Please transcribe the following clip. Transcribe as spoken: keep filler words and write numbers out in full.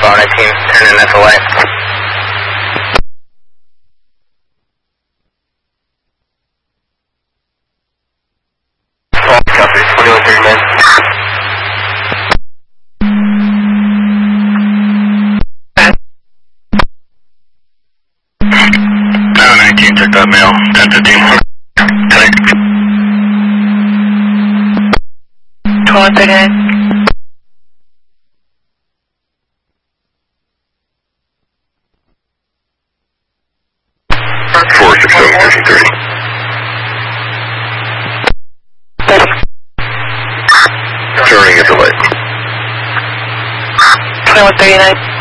Bravo nineteen, turn in S L A. Copy, twenty-one thirty-nine. Bravo nineteen, check that mail, ten fifteen. twenty-one thirty-nine. four six seven thirteen thirty. Turning at the light. twenty-one thirty-nine.